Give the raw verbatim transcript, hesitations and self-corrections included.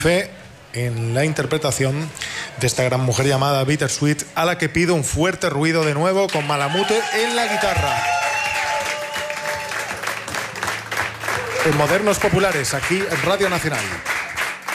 Fe en la interpretación de esta gran mujer llamada Bittersweet, a la que pido un fuerte ruido de nuevo con Malamute en la guitarra. En Modernos Populares, aquí en Radio Nacional.